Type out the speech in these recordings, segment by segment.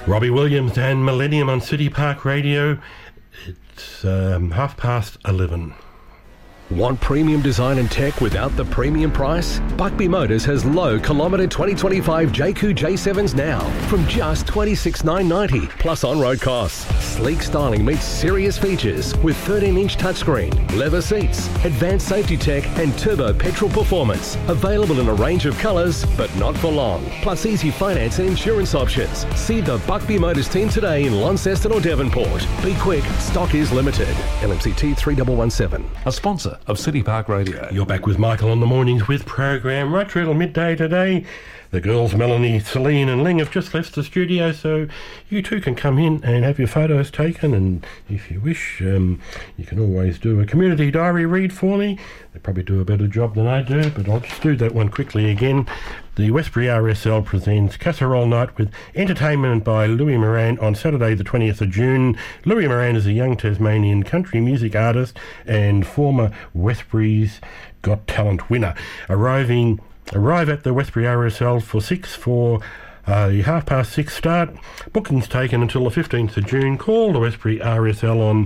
Robbie Williams and Millennium on City Park Radio. It's 11:30. Want premium design and tech without the premium price? Buckby Motors has low kilometre 2025 JQ J7s now from just $26,990 plus on-road costs. Sleek styling meets serious features with 13-inch touchscreen, leather seats, advanced safety tech and turbo petrol performance. Available in a range of colours, but not for long. Plus easy finance and insurance options. See the Buckby Motors team today in Launceston or Devonport. Be quick, stock is limited. LMCT 3117. A sponsor of City Park Radio. You're back with Michael on the mornings with program right through till midday today. The girls, Melanie, Celine and Ling, have just left the studio, so you too can come in and have your photos taken, and if you wish, you can always do a community diary read for me. They probably do a better job than I do, but I'll just do that one quickly again. The Westbury RSL presents Casserole Night with entertainment by Louis Moran on Saturday the 20th of June. Louis Moran is a young Tasmanian country music artist and former Westbury's Got Talent winner. Arrive at the Westbury RSL for 6 for the 6:30 start. Bookings taken until the 15th of June. Call the Westbury RSL on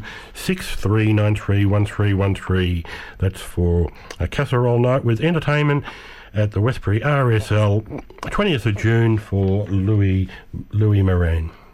63931313. That's for a Casserole Night with entertainment at the Westbury RSL, 20th of June for Louis Moran.